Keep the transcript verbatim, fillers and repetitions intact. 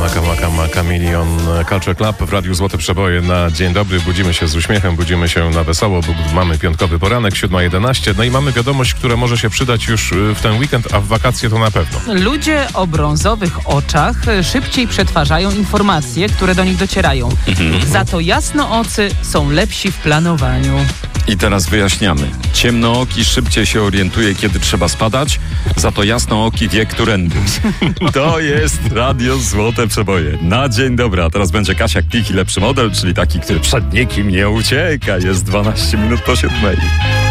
Maka, maka, maka, milion Culture Club w Radiu Złote Przeboje na dzień dobry. Budzimy się z uśmiechem, budzimy się na wesoło, bo mamy piątkowy poranek, siódma jedenaście. No i mamy wiadomość, która może się przydać już w ten weekend, a w wakacje to na pewno. Ludzie o brązowych oczach szybciej przetwarzają informacje, które do nich docierają. Za to jasnoocy są lepsi w planowaniu. I teraz wyjaśniamy. Ciemnooki szybciej się orientuje, kiedy trzeba spadać, za to jasnooki wie, którędy. To jest Radio Złote Przeboje. Na dzień dobry. A teraz będzie Kasia Klik i lepszy model, czyli taki, który przed nikim nie ucieka. Jest dwanaście minut po siódmej.